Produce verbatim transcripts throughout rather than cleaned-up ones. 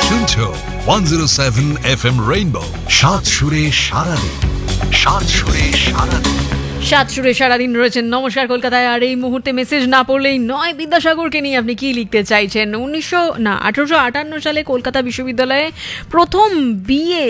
শুনছো one zero seven F M rainbow, সাত সুরে সারাদিন, সাত সুরে সারাদিন। সাত সুরে সারাদিন রয়েছেন নমস্কার কলকাতায়। আর এই মুহূর্তে মেসেজ না পড়লেই নয়, বিদ্যাসাগরকে নিয়ে আপনি কি লিখতে চাইছেন? উনিশশো না আঠারোশো আটান্ন সালে কলকাতা বিশ্ববিদ্যালয়ে প্রথম বিএ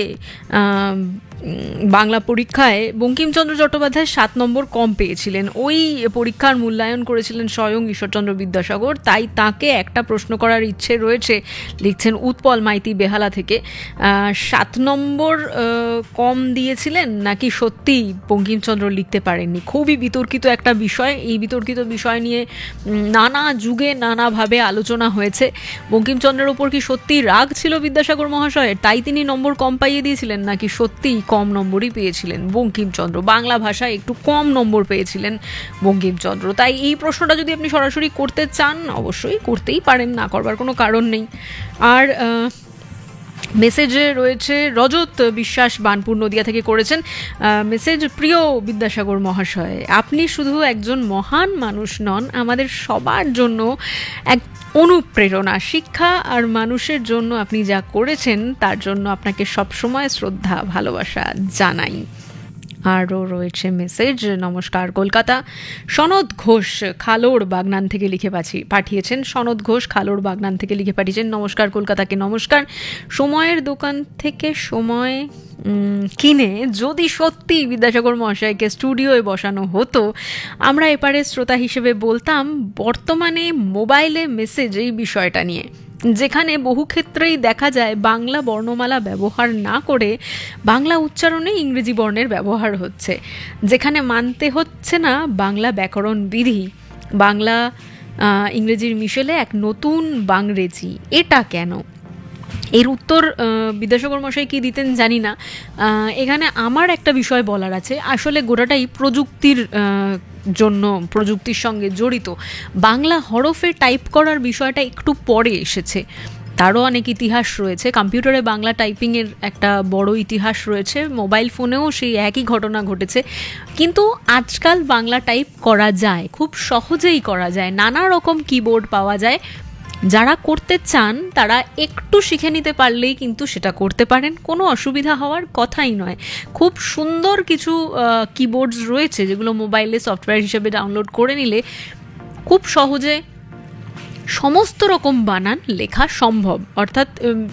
বাংলা পরীক্ষায় বঙ্কিমচন্দ্র চট্টোপাধ্যায় সাত নম্বর কম পেয়েছিলেন। ওই পরীক্ষার মূল্যায়ন করেছিলেন স্বয়ং ঈশ্বরচন্দ্র বিদ্যাসাগর। তাই তাকে একটা প্রশ্ন করার ইচ্ছে রয়েছে, লিখছেন উৎপল মাইতি বেহালা থেকে। সাত নম্বর কম দিয়েছিলেন নাকি সত্যি বঙ্কিমচন্দ্র লিখতে পারেননি? খুবই বিতর্কিত একটা বিষয়। এই বিতর্কিত বিষয় নিয়ে নানা যুগে নানাভাবে আলোচনা হয়েছে। বঙ্কিমচন্দ্রের ওপর কি সত্যি রাগ ছিল বিদ্যাসাগর মহাশয়ের, তাই তিনি নম্বর কম পাইয়ে দিয়েছিলেন, নাকি সত্যি কম নম্বরই পেয়েছিলেন বঙ্কিমচন্দ্র, বাংলা ভাষায় একটু কম নম্বর পেয়েছিলেন বঙ্কিমচন্দ্র? তাই এই প্রশ্নটা যদি আপনি সরাসরি করতে চান অবশ্যই করতেই পারেন, না করবার কোনো কারণ নেই। আর মেসেজে রয়েছে রজত বিশ্বাস, বানপুর নদিয়া থেকে করেছেন মেসেজ, প্রিয় বিদ্যাসাগর মহাশয়, আপনি শুধু একজন মহান মানুষ নন, আমাদের সবার জন্য এক অনুপ্রেরণা, শিক্ষা আর মানুষের জন্য আপনি যা করেছেন তার জন্য আপনাকে সবসময় শ্রদ্ধা ভালোবাসা জানাই। আরও রয়েছে মেসেজ, নমস্কার কলকাতা, সনদ ঘোষ খালোর বাগনান থেকে লিখে পাচ্ছি পাঠিয়েছেন সনদ ঘোষ খালোর বাগনান থেকে লিখে পাঠিয়েছেন নমস্কার কলকাতাকে নমস্কার। সময়ের দোকান থেকে সময় কিনে যদি সত্যি বিদ্যাসাগর মহাশয়কে স্টুডিওয়ে বসানো হতো, আমরা এপারে শ্রোতা হিসেবে বলতাম বর্তমানে মোবাইলে মেসেজ এই বিষয়টা নিয়ে, যেখানে বহু ক্ষেত্রেই দেখা যায় বাংলা বর্ণমালা ব্যবহার না করে বাংলা উচ্চারণে ইংরেজি বর্ণের ব্যবহার হচ্ছে, যেখানে মানতে হচ্ছে না বাংলা ব্যাকরণ বিধি, বাংলা ইংরেজির মিশেলে এক নতুন বাংরেজি। এটা কেন? এর উত্তর বিদ্যাসাগর মশাই কি দিতেন জানি না। এখানে আমার একটা বিষয় বলার আছে, আসলে গোটাটাই প্রযুক্তির জন্য, প্রযুক্তির সঙ্গে জড়িত। বাংলা হরফে টাইপ করার বিষয়টা একটু পরে এসেছে, তারও অনেক ইতিহাস রয়েছে। কম্পিউটারে বাংলা টাইপিংয়ের একটা বড় ইতিহাস রয়েছে, মোবাইল ফোনেও সেই একই ঘটনা ঘটেছে। কিন্তু আজকাল বাংলা টাইপ করা যায়, খুব সহজেই করা যায়, নানা রকম কিবোর্ড পাওয়া যায়। যারা করতে চান তারা একটু শিখে নিতে পারলেই কিন্তু সেটা করতে পারেন, কোনো অসুবিধা হওয়ার কথাই নয়। খুব সুন্দর কিছু কিবোর্ডস রয়েছে যেগুলো মোবাইলে সফটওয়্যার হিসেবে ডাউনলোড করে নিলে খুব সহজে সমস্ত রকম বানান লেখা সম্ভব। অর্থাৎ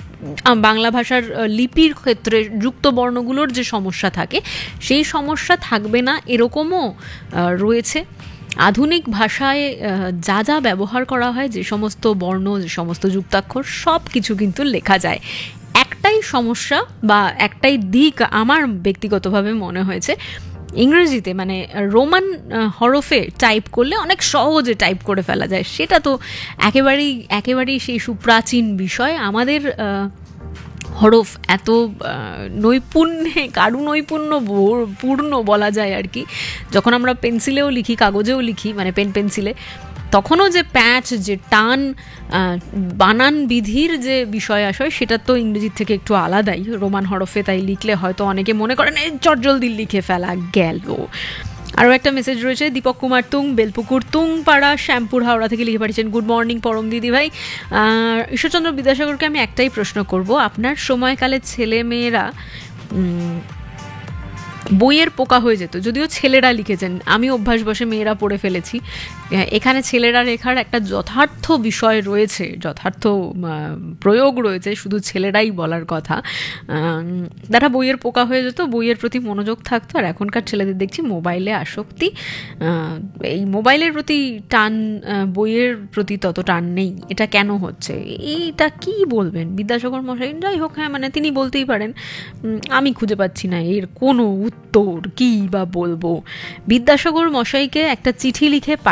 বাংলা ভাষার লিপির ক্ষেত্রে যুক্ত বর্ণগুলোর যে সমস্যা থাকে সেই সমস্যা থাকবে না, এরকমও রয়েছে। আধুনিক ভাষায় যা যা ব্যবহার করা হয়, যে সমস্ত বর্ণ, যে সমস্ত যুক্তাক্ষর, সব কিছু কিন্তু লেখা যায়। একটাই সমস্যা বা একটাই দিক আমার ব্যক্তিগতভাবে মনে হয়েছে, ইংরেজিতে মানে রোমান হরফে টাইপ করলে অনেক সহজে টাইপ করে ফেলা যায়, সেটা তো একেবারেই একেবারেই সেই সুপ্রাচীন বিষয়। আমাদের হরফ এত নৈপুণ্যে, কারু নৈপুণ্য পূর্ণ বলা যায় আর কি। যখন আমরা পেন্সিলেও লিখি, কাগজেও লিখি, মানে পেন পেন্সিলে, তখনও যে প্যাচ, যে টান, বানান বিধির যে বিষয় আসয়, সেটা তো ইংরেজির থেকে একটু আলাদাই রোমান হরফে। তাই লিখলে হয়তো অনেকে মনে করেন এই চটজলদি লিখে ফেলা গেল। আরও একটা মেসেজ রয়েছে, দীপক কুমার তুং, বেলপুকুর তুংপাড়া, শ্যামপুর, হাওড়া থেকে লিখে পাঠিয়েছেন, গুড মর্নিং পরম দিদি ভাই। ঈশ্বরচন্দ্র বিদ্যাসাগরকে আমি একটাই প্রশ্ন করব, আপনার সময়কালে ছেলে মেয়েরা বইয়ের পোকা হয়ে যেত, যদিও ছেলেরা লিখেছেন, আমি অভ্যাসবশে মেয়েরা পড়ে ফেলেছি। এখানে ছেলেরা লেখার একটা যথার্থ বিষয় রয়েছে, যথার্থ প্রয়োগ রয়েছে, শুধু ছেলেরাই বলার কথা। তারা বইয়ের পোকা হয়ে যেত, বইয়ের প্রতি মনোযোগ থাকতো। আর এখনকার ছেলেদের দেখছি মোবাইলে আসক্তি, এই মোবাইলের প্রতি টান, বইয়ের প্রতি তত টান নেই। এটা কেন হচ্ছে? এইটা কি বলবেন বিদ্যাসাগর মশাই? যাই হোক, হ্যাঁ মানে তিনি বলতেই পারেন, আমি খুঁজে পাচ্ছি না এর কোনো উত্তর, কি বা বলবো। বিদ্যাসাগর মশাইকে একটা চিঠি লিখে